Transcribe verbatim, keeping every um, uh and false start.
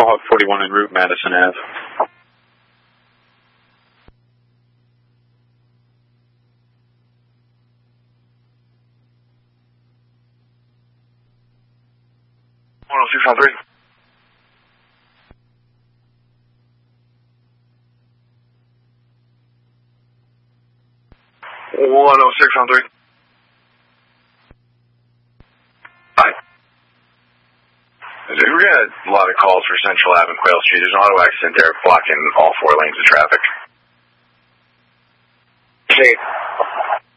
Mohawk forty-one en route, Madison Ave. one oh six on three. one oh six on three. Hi. We're getting a lot of calls for Central Ave and Quail Street. There's an auto accident there blocking all four lanes of traffic. Okay.